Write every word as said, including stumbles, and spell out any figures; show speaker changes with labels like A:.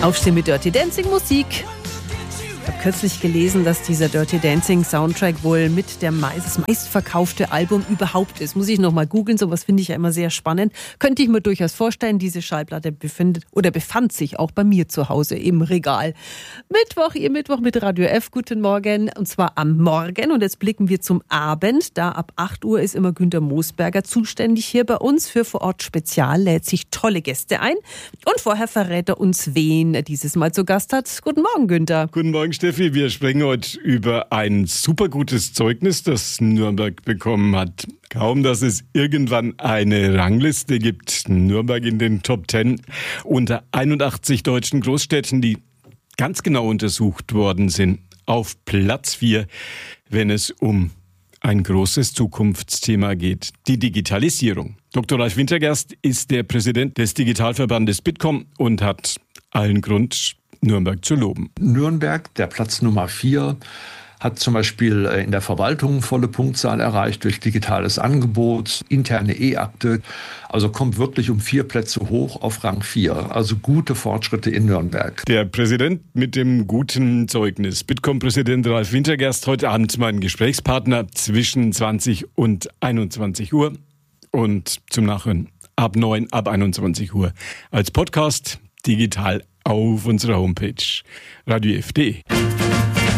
A: Aufstehen mit Dirty Dancing Musik. Ich habe kürzlich gelesen, dass dieser Dirty Dancing Soundtrack wohl mit der meist, das meistverkaufte Album überhaupt ist. Muss ich noch mal googeln, sowas finde ich ja immer sehr spannend. Könnte ich mir durchaus vorstellen, diese Schallplatte befindet oder befand sich auch bei mir zu Hause im Regal. Mittwoch, ihr Mittwoch mit Radio F, guten Morgen, und zwar am Morgen. Und jetzt blicken wir zum Abend. Da ab acht Uhr ist immer Günter Moosberger zuständig hier bei uns für Vor Ort Spezial, lädt sich tolle Gäste ein. Und vorher verrät er uns, wen er dieses Mal zu Gast hat. Guten Morgen, Günter.
B: Guten Morgen, Steffi. Wir sprechen heute über ein super gutes Zeugnis, das Nürnberg bekommen hat. Kaum, dass es irgendwann eine Rangliste gibt. Nürnberg in den Top Ten unter einundachtzig deutschen Großstädten, die ganz genau untersucht worden sind. Auf Platz vier, wenn es um ein großes Zukunftsthema geht, die Digitalisierung. Doktor Ralf Wintergerst ist der Präsident des Digitalverbandes Bitkom und hat allen Grund, Nürnberg zu loben.
C: Nürnberg, der Platz Nummer vier, hat zum Beispiel in der Verwaltung volle Punktzahl erreicht durch digitales Angebot, interne E-Akte. Also kommt wirklich um vier Plätze hoch auf Rang vier. Also gute Fortschritte in Nürnberg.
B: Der Präsident mit dem guten Zeugnis. Bitkom-Präsident Ralf Wintergerst, heute Abend mein Gesprächspartner zwischen zwanzig und einundzwanzig Uhr. Und zum Nachhören ab neun, ab einundzwanzig Uhr. Als Podcast digital auf unserer Homepage radio f punkt de.